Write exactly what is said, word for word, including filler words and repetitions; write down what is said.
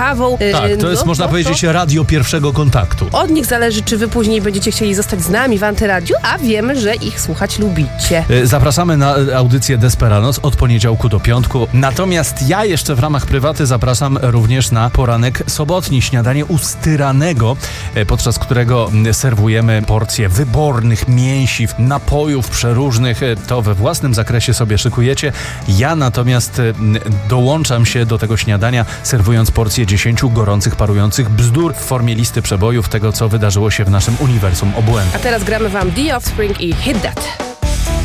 kawą. Tak, to jest, no, można no, powiedzieć, to... radio pierwszego kontaktu. Od nich zależy, czy wy później będziecie chcieli zostać z nami w Antyradiu, a wiemy, że ich słuchać lubicie. Zapraszamy na audycję Desperados od poniedziałku do piątku. Natomiast ja jeszcze w ramach prywaty zapraszam również na poranek sobotni, śniadanie ustyranego, podczas którego serwujemy porcje wybornych mięsiw, napojów przeróżnych. To we własnym zakresie sobie szykujecie. Ja natomiast dołączam się do tego śniadania, serwując porcję dziesięciu gorących, parujących bzdur w formie listy przebojów tego, co wydarzyło się w naszym uniwersum obłędu. A teraz gramy wam The Offspring i Hit That.